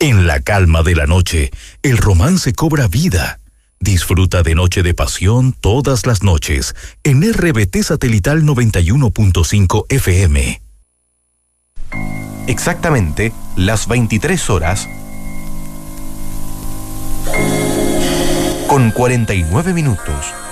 En la calma de la noche, el romance cobra vida. Disfruta de Noche de Pasión todas las noches en RBT Satelital 91.5 FM. Exactamente las 23 horas con 49 minutos.